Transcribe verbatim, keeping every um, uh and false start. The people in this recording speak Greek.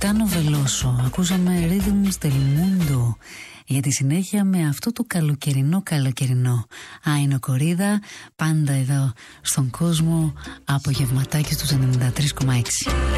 Καϊτάνο Βελόσο, ακούσαμε Rhythms del Mundo. Για τη συνέχεια με αυτό το καλοκαιρινό καλοκαιρινό. Άινο Κορίδα, πάντα εδώ στον κόσμο, απογευματάκι στους ενενήντα τρία κόμμα έξι.